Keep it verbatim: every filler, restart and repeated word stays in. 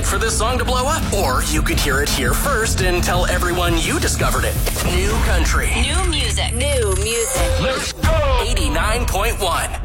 for this song to blow up. Or you could hear it here first and tell everyone you discovered it. New country. New music. New music. Let's go! eighty-nine point one.